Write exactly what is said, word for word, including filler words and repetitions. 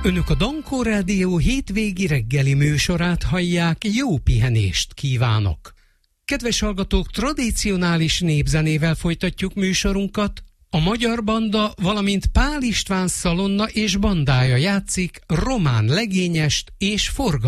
Önök a Dankó Rádió hétvégi reggeli műsorát hallják, jó pihenést kívánok! Kedves hallgatók, tradicionális népzenével folytatjuk műsorunkat. A Magyar Banda, valamint Pál István Szalonna és bandája játszik román legényest és forgat.